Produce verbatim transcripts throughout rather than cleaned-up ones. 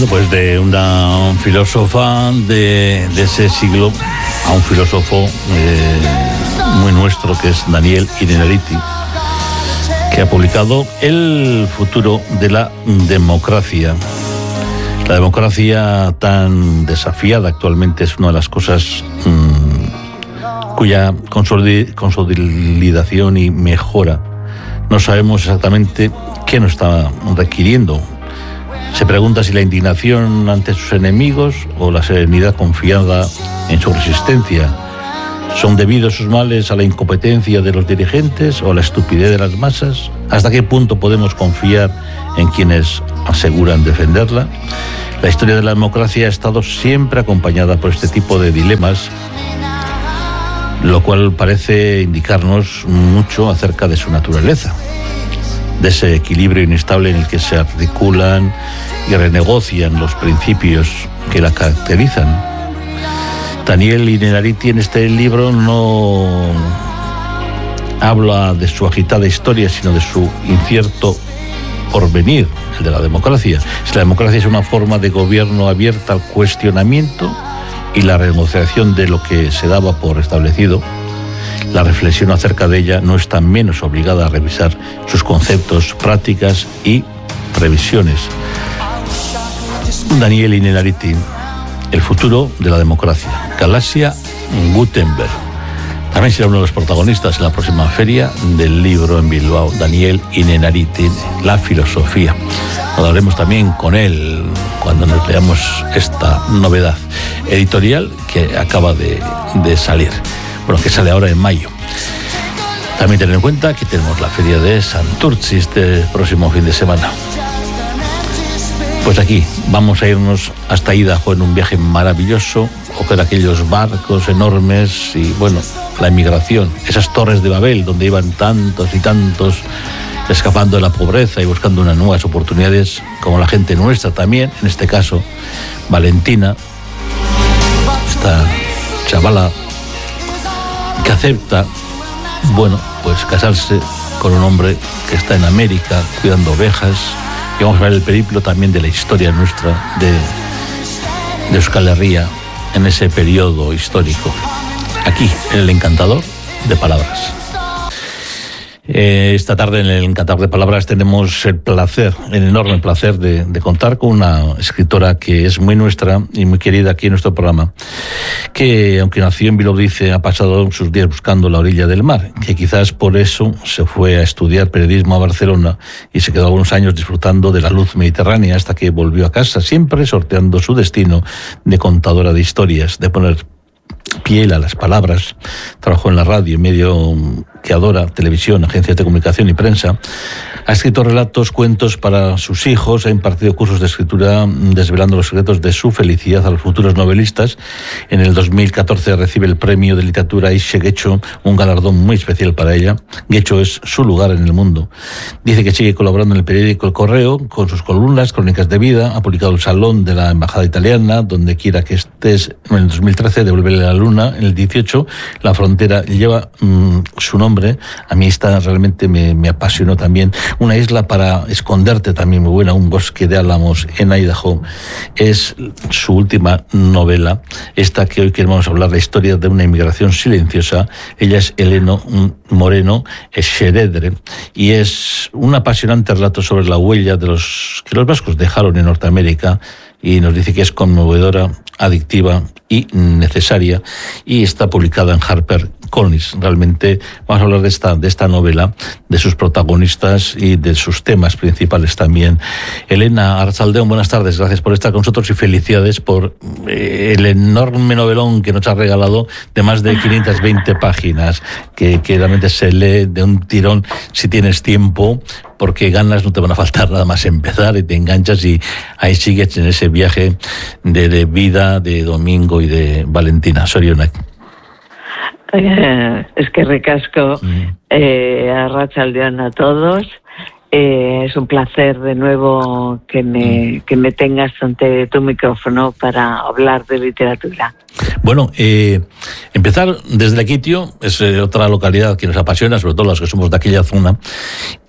Bueno, pues de una filósofa de, de ese siglo a un filósofo eh, muy nuestro, que es Daniel Innerarity, que ha publicado El futuro de la democracia. La democracia tan desafiada actualmente es una de las cosas mmm, cuya consolidación y mejora no sabemos exactamente qué nos está requiriendo. Se pregunta si la indignación ante sus enemigos o la serenidad confiada en su resistencia son debidos sus males a la incompetencia de los dirigentes o a la estupidez de las masas. ¿Hasta qué punto podemos confiar en quienes aseguran defenderla? La historia de la democracia ha estado siempre acompañada por este tipo de dilemas, lo cual parece indicarnos mucho acerca de su naturaleza, de ese equilibrio inestable en el que se articulan y renegocian los principios que la caracterizan. Daniel Innerarity en este libro no habla de su agitada historia, sino de su incierto porvenir, el de la democracia. Si la democracia es una forma de gobierno abierta al cuestionamiento y la renegociación de lo que se daba por establecido, la reflexión acerca de ella no está menos obligada a revisar sus conceptos, prácticas y previsiones. Daniel Innerarity, El futuro de la democracia, Galaxia Gutenberg. También será uno de los protagonistas en la próxima feria del libro en Bilbao, Daniel Innerarity, La filosofía. Hablaremos también con él cuando nos leamos esta novedad editorial que acaba de, de salir. Bueno, que sale ahora en mayo. También tener en cuenta que tenemos la feria de Santurtzi este próximo fin de semana. Pues aquí vamos a irnos hasta Idaho en un viaje maravilloso, coger aquellos barcos enormes y, bueno, la emigración, esas torres de Babel donde iban tantos y tantos escapando de la pobreza y buscando unas nuevas oportunidades, como la gente nuestra también, en este caso Valentina, esta chavala que acepta, bueno, pues casarse con un hombre que está en América cuidando ovejas. Y vamos a ver el periplo también de la historia nuestra de, de Euskal Herria en ese periodo histórico, aquí en el Encantador de Palabras. Eh, esta tarde en el Encantador de Palabras tenemos el placer, el enorme placer de, de contar con una escritora que es muy nuestra y muy querida aquí en nuestro programa, que aunque nació en Vilodice ha pasado sus días buscando la orilla del mar, que quizás por eso se fue a estudiar periodismo a Barcelona y se quedó algunos años disfrutando de la luz mediterránea hasta que volvió a casa, siempre sorteando su destino de contadora de historias, de poner piel a las palabras. Trabajó en la radio, medio que adora, televisión, agencias de comunicación y prensa. Ha escrito relatos, cuentos para sus hijos, ha impartido cursos de escritura desvelando los secretos de su felicidad a los futuros novelistas. En el dos mil catorce recibe el premio de literatura Ishe Getxo, un galardón muy especial para ella. Getxo es su lugar en el mundo. Dice que sigue colaborando en el periódico El Correo con sus columnas, crónicas de vida. Ha publicado El Salón de la Embajada Italiana, Donde quiera que estés, en el dos mil trece, Devuélvele la luna. En el dieciocho, La frontera lleva mmm, su nombre. A mí esta realmente me, me apasionó también. Una isla para esconderte, también muy buena, Un bosque de álamos en Idaho. Es su última novela, esta que hoy queremos hablar, la historia de una inmigración silenciosa. Ella es Eleno Moreno Xeredre y es un apasionante relato sobre la huella de los que los vascos dejaron en Norteamérica, y nos dice que es conmovedora, adictiva y necesaria, y está publicada en HarperCollins. Realmente vamos a hablar de esta, de esta novela, de sus protagonistas y de sus temas principales también. Elena Arrachaldeón, buenas tardes, gracias por estar con nosotros y felicidades por eh, el enorme novelón que nos has regalado de más de quinientas veinte páginas, que, que realmente se lee de un tirón si tienes tiempo, porque ganas no te van a faltar nada más empezar y te enganchas y ahí sigues en ese viaje de, de vida de Domingo y de Valentina. Sorionak. Eh, es que ricasco, mm. eh, arratsaldeon a todos. Eh, es un placer de nuevo que me, que me tengas ante tu micrófono para hablar de literatura. Bueno, eh, empezar desde Lequitio, es eh, otra localidad que nos apasiona, sobre todo los que somos de aquella zona,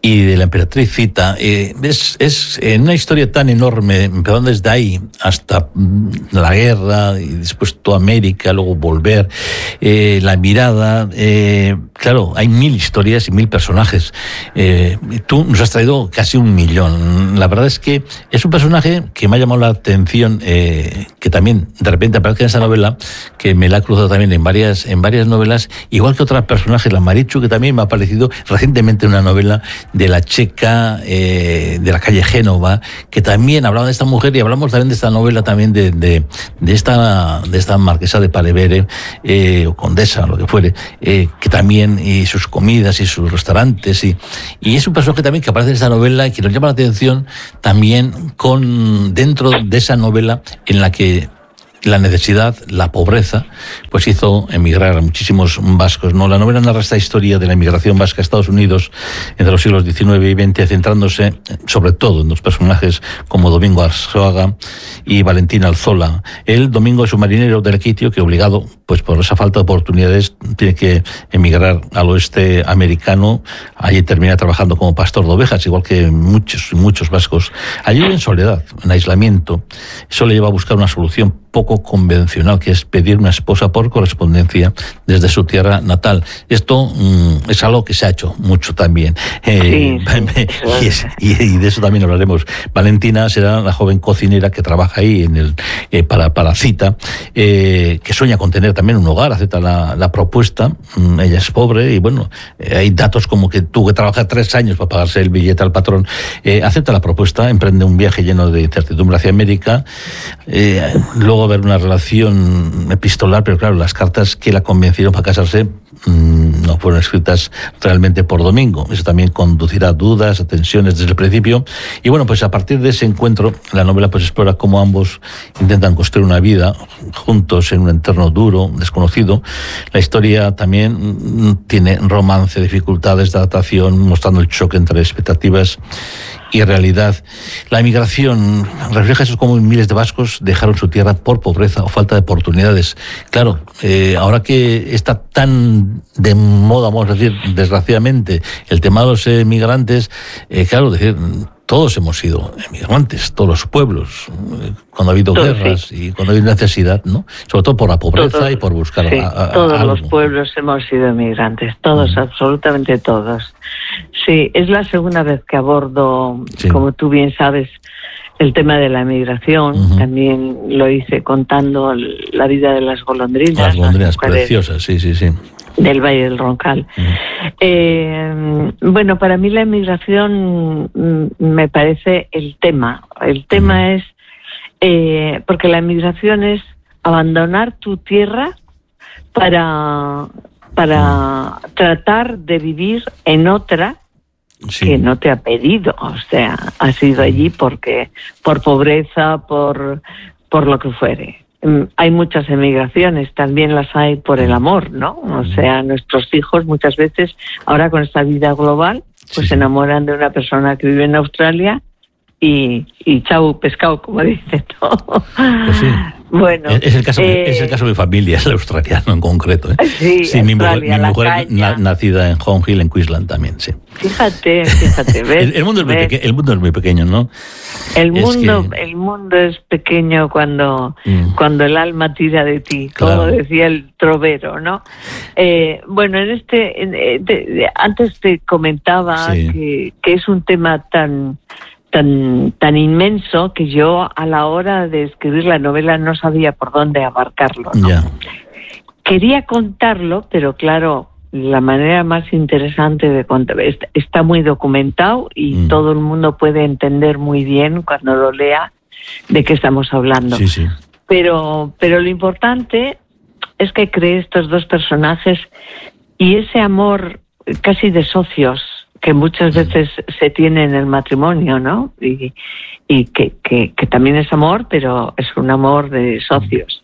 y de la emperatriz Zita. Eh, es, es en una historia tan enorme, empezando desde ahí hasta la guerra y después toda América, luego volver, eh, la mirada. Eh, claro, hay mil historias y mil personajes. Eh, tú nos has traído casi un millón. La verdad es que es un personaje que me ha llamado la atención, eh, que también de repente aparece en esa novela, que me la ha cruzado también en varias, en varias novelas, igual que otros personajes, la Marichu, que también me ha aparecido recientemente en una novela de la checa, eh, de la calle Génova, que también hablaba de esta mujer, y hablamos también de esta novela también de, de, de esta de esta marquesa de Parevere, eh, o condesa, lo que fuere, eh, que también, y sus comidas y sus restaurantes, y, y es un personaje también que aparece en esta novela y que nos llama la atención también con dentro de esa novela en la que la necesidad, la pobreza, pues hizo emigrar a muchísimos vascos, ¿no? La novela narra esta historia de la emigración vasca a Estados Unidos entre los siglos diecinueve y veinte, centrándose sobre todo en dos personajes como Domingo Arzuaga y Valentín Alzola. El Domingo es un marinero del Quitio que, obligado pues por esa falta de oportunidades, tiene que emigrar al oeste americano. Allí termina trabajando como pastor de ovejas, igual que muchos muchos vascos. Allí vive en soledad, en aislamiento. Eso le lleva a buscar una solución poco convencional, que es pedir una esposa por correspondencia desde su tierra natal. Esto mmm, es algo que se ha hecho mucho también. Eh, sí, y, es, y de eso también hablaremos. Valentina será la joven cocinera que trabaja ahí en el eh, para, para Zita, eh, que sueña con tener también un hogar, acepta la, la propuesta. Mm, ella es pobre y bueno, eh, hay datos como que tuvo que trabajar tres años para pagarse el billete al patrón. Eh, acepta la propuesta, emprende un viaje lleno de incertidumbre hacia América. Eh, luego haber una relación epistolar, pero claro, las cartas que la convencieron para casarse mmm, no fueron escritas realmente por Domingo. Eso también conducirá a dudas, a tensiones desde el principio. Y bueno, pues a partir de ese encuentro, la novela pues explora cómo ambos intentan construir una vida juntos en un entorno duro, desconocido. La historia también tiene romance, dificultades de adaptación, mostrando el choque entre expectativas y realidad. La emigración refleja eso, como miles de vascos dejaron su tierra por pobreza o falta de oportunidades. Claro, eh, ahora que está tan de moda, vamos a decir, desgraciadamente, el tema de los emigrantes, eh, claro, decir, todos hemos sido emigrantes, todos los pueblos, cuando ha habido todos, guerras sí. y cuando ha habido necesidad, ¿no? Sobre todo por la pobreza todos, y por buscar sí, a, a, todos algo. Los pueblos hemos sido emigrantes, todos, mm. absolutamente todos. Sí, es la segunda vez que abordo, sí. como tú bien sabes, el tema de la emigración. Uh-huh. También lo hice contando la vida de las golondrinas. Las golondrinas preciosas, sí, sí, sí. Del Valle del Roncal. Uh-huh. Eh, bueno, para mí la emigración me parece el tema. El tema uh-huh. es, eh, porque la emigración es abandonar tu tierra para, para uh-huh. tratar de vivir en otra sí. que no te ha pedido. O sea, has ido allí porque por pobreza, por, por lo que fuere. Hay muchas emigraciones, también las hay por el amor, ¿no? O sea, nuestros hijos muchas veces, ahora con esta vida global, pues sí. se enamoran de una persona que vive en Australia y, y chau, pescado, como dicen, ¿no? Pues sí. Bueno, es el caso, eh, es el caso de mi familia, es el australiano en concreto. ¿eh? Sí, sí mi mujer, mi mujer na, nacida en Home Hill, en Queensland también, sí. Fíjate, fíjate, ¿ves? el, el, mundo es muy peque, el mundo es muy pequeño, ¿no? El mundo, que... el mundo es pequeño cuando, mm. cuando el alma tira de ti, claro. como decía el trovero, ¿no? Eh, bueno, en este, en, de, antes te comentaba sí. que, que es un tema tan tan tan inmenso que yo a la hora de escribir la novela no sabía por dónde abarcarlo, ¿no? Yeah. Quería contarlo, pero claro, la manera más interesante de contar, está muy documentado y mm. todo el mundo puede entender muy bien cuando lo lea de qué estamos hablando. Sí, sí. Pero, pero lo importante es que creé estos dos personajes y ese amor casi de socios que muchas veces se tiene en el matrimonio, ¿no? Y, y que, que, que también es amor, pero es un amor de socios.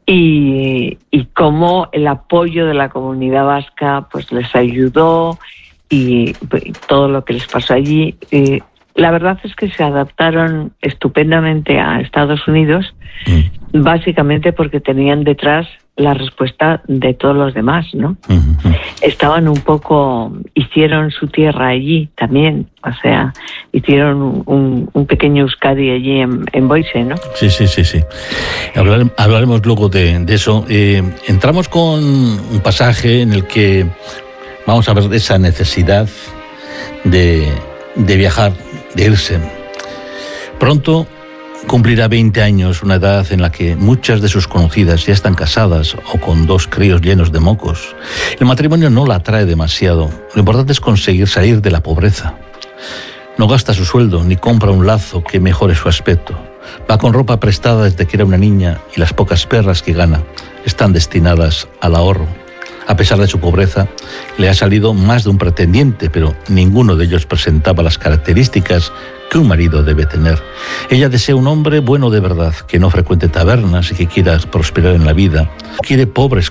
Y, y cómo el apoyo de la comunidad vasca pues les ayudó y, y todo lo que les pasó allí. Y la verdad es que se adaptaron estupendamente a Estados Unidos, mm. básicamente porque tenían detrás la respuesta de todos los demás, ¿no? Uh-huh. Estaban un poco, hicieron su tierra allí también, o sea, hicieron un, un, un pequeño Euskadi allí en, en Boise, ¿no? Sí, sí, sí, sí. Hablar, hablaremos luego de, de eso. Eh, entramos con un pasaje en el que vamos a ver esa necesidad de, de viajar, de irse. Pronto cumplirá veinte años, una edad en la que muchas de sus conocidas ya están casadas o con dos críos llenos de mocos. El matrimonio no la atrae demasiado. Lo importante es conseguir salir de la pobreza. No gasta su sueldo ni compra un lazo que mejore su aspecto. Va con ropa prestada desde que era una niña y las pocas perras que gana están destinadas al ahorro. A pesar de su pobreza, le ha salido más de un pretendiente, pero ninguno de ellos presentaba las características que un marido debe tener. Ella desea un hombre bueno de verdad, que no frecuente tabernas y que quiera prosperar en la vida. Quiere pobres